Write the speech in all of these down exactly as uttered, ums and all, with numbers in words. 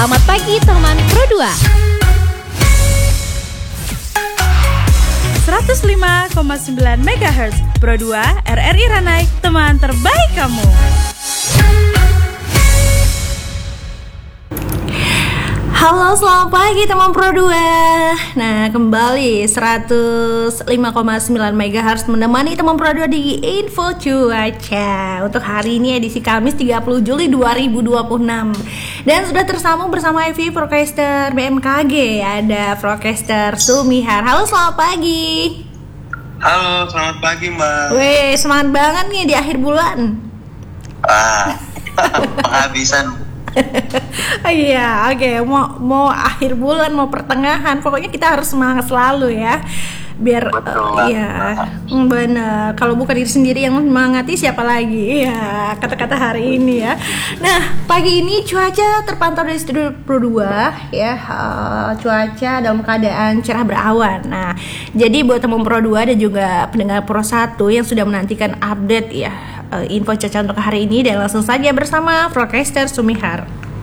Selamat pagi teman Pro dua. seratus lima koma sembilan megahertz Pro dua R R I Ranai, teman terbaik kamu. Halo, selamat pagi teman Pro dua. Nah, kembali seratus lima koma sembilan megahertz menemani teman Pro dua di info cuaca. Untuk hari ini edisi Kamis tiga puluh Juli dua ribu dua puluh enam. Dan sudah tersambung bersama Evi Forecaster B M K G. Ada Forecaster Sumihar. Halo, selamat pagi. Halo, selamat pagi Mbak. Weh, semangat banget nih di akhir bulan. Ah, penghabisan. Oh iya, oke. Okay. Mau mau akhir bulan, mau pertengahan, pokoknya kita harus semangat selalu ya. Biar uh, ya benar. Kalau bukan diri sendiri yang memangati, siapa lagi? Ya, kata-kata hari ini ya. Nah, pagi ini cuaca terpantau dari studio Pro dua ya. Uh, cuaca dalam keadaan cerah berawan. Nah, jadi buat teman Pro dua dan juga pendengar Pro satu yang sudah menantikan update ya, uh, info cuaca untuk hari ini, dan langsung saja bersama Forecaster Sumihar.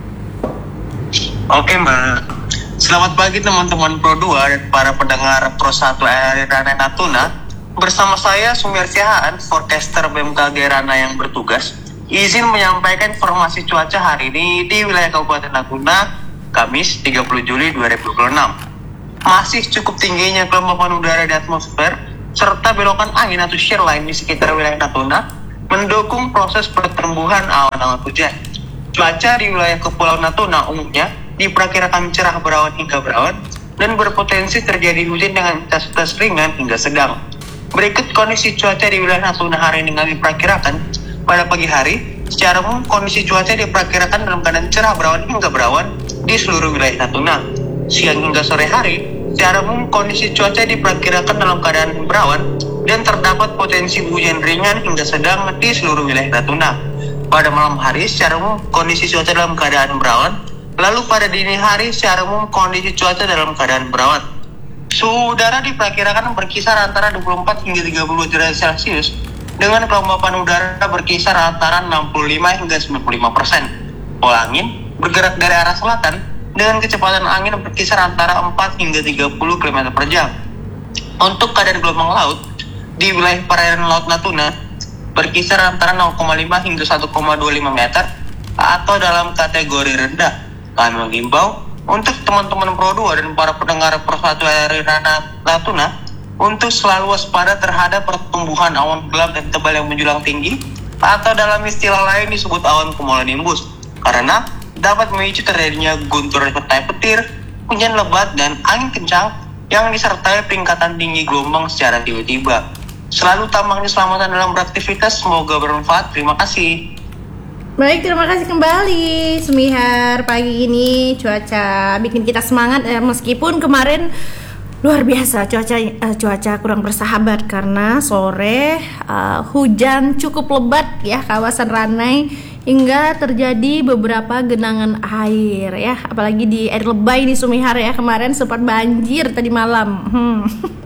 Oke Mbak. Selamat pagi teman-teman Pro dua dan para pendengar Pro satu R R I Ranai Natuna. Bersama saya Sumihar Siahaan, Forecaster B M K G Ranai yang bertugas, izin menyampaikan informasi cuaca hari ini di wilayah Kabupaten Natuna, Kamis tiga puluh Juli dua ribu dua puluh enam. Masih cukup tingginya kelembapan udara di atmosfer serta belokan angin atau shear line di sekitar wilayah Natuna mendukung proses pertumbuhan awan-awan hujan. Cuaca di wilayah Kepulauan Natuna umumnya diperkirakan cerah berawan hingga berawan dan berpotensi terjadi hujan dengan intensitas ringan hingga sedang. Berikut kondisi cuaca di wilayah Natuna hari ini kami perkirakan. Pada pagi hari, secara umum kondisi cuaca diperkirakan dalam keadaan cerah berawan hingga berawan di seluruh wilayah Natuna. Siang hingga sore hari, secara umum kondisi cuaca diperkirakan dalam keadaan berawan dan terdapat potensi hujan ringan hingga sedang di seluruh wilayah Natuna. Pada malam hari, secara umum kondisi cuaca dalam keadaan berawan. Lalu pada dini hari, secara umum kondisi cuaca dalam keadaan berawan. Suhu udara diperkirakan berkisar antara dua puluh empat hingga tiga puluh derajat Celcius dengan kelembapan udara berkisar antara enam puluh lima hingga sembilan puluh lima persen. Pola angin bergerak dari arah selatan dengan kecepatan angin berkisar antara empat hingga tiga puluh kilometer per jam. Untuk keadaan gelombang laut di wilayah perairan Laut Natuna berkisar antara nol koma lima hingga satu koma dua lima meter atau dalam kategori rendah. Kami mengimbau untuk teman-teman Pro dua dan para pendengar Pro satu R R I Ranai Natuna untuk selalu waspada terhadap pertumbuhan awan gelap dan tebal yang menjulang tinggi atau dalam istilah lain disebut awan cumulonimbus, karena dapat memicu terjadinya guntur serta petir, hujan lebat dan angin kencang yang disertai peningkatan tinggi gelombang secara tiba-tiba. Selalu tambang keselamatan dalam beraktivitas, semoga bermanfaat. Terima kasih. Baik, terima kasih kembali Sumihar. Pagi ini cuaca bikin kita semangat eh, meskipun kemarin luar biasa cuaca eh, cuaca kurang bersahabat karena sore eh, hujan cukup lebat ya kawasan Ranai hingga terjadi beberapa genangan air ya, apalagi di air lebay di Sumihar ya, kemarin sempat banjir tadi malam. Hmm.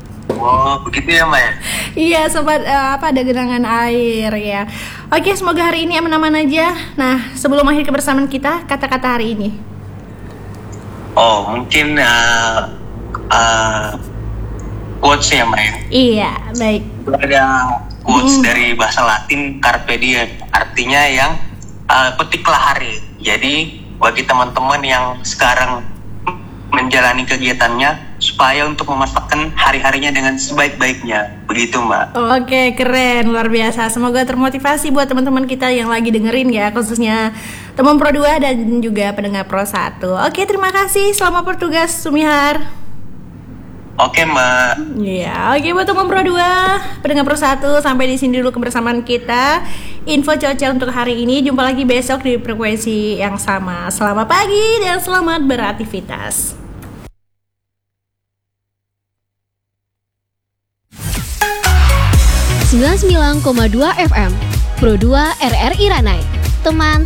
Oh, begitu ya Mbak ya? Iya, sempat uh, apa ada genangan air ya. Oke, semoga hari ini aman-aman aja. Nah, sebelum akhir kebersamaan kita, kata-kata hari ini. Oh, mungkin uh, uh, quotes ya Mbak ya? Iya, baik. Ada quotes hmm. dari bahasa Latin Carpe Diem, artinya yang uh, petiklah hari. Jadi bagi teman-teman yang sekarang menjalani kegiatannya, supaya untuk memanfaatkan hari-harinya dengan sebaik-baiknya. Begitu Mbak. Oke, keren, luar biasa. Semoga termotivasi buat teman-teman kita yang lagi dengerin ya, khususnya teman Pro dua dan juga pendengar Pro satu. Oke, terima kasih. Selamat bertugas Sumihar. Oke Mbak. Iya, oke buat teman Pro dua, pendengar Pro satu, sampai di sini dulu kebersamaan kita. Info cuaca untuk hari ini. Jumpa lagi besok di frekuensi yang sama. Selamat pagi dan selamat beraktivitas. sembilan puluh sembilan koma dua F M Pro dua R R I Ranai, teman